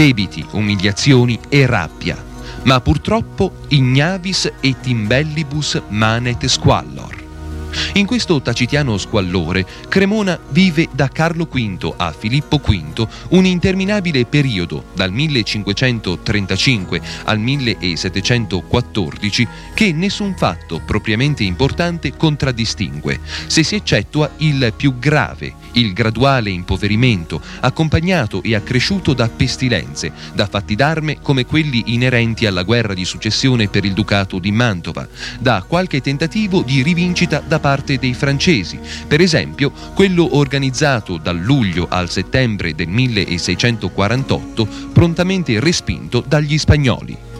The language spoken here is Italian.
debiti, umiliazioni e rabbia. Ma purtroppo ignavis et imbellibus manet squallor. In questo tacitiano squallore, Cremona vive da Carlo V a Filippo V un interminabile periodo, dal 1535 al 1714, che nessun fatto propriamente importante contraddistingue, se si eccettua il più grave, il graduale impoverimento, accompagnato e accresciuto da pestilenze, da fatti d'arme come quelli inerenti alla guerra di successione per il Ducato di Mantova, da qualche tentativo di rivincita da parte dei francesi, per esempio quello organizzato dal luglio al settembre del 1648, prontamente respinto dagli spagnoli.